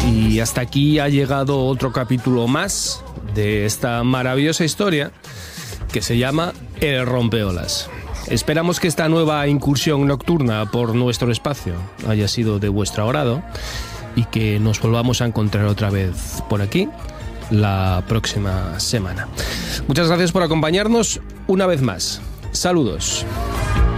Y hasta aquí ha llegado otro capítulo más de esta maravillosa historia que se llama El Rompeolas. Esperamos que esta nueva incursión nocturna por nuestro espacio haya sido de vuestro agrado y que nos volvamos a encontrar otra vez por aquí la próxima semana. Muchas gracias por acompañarnos una vez más. Saludos.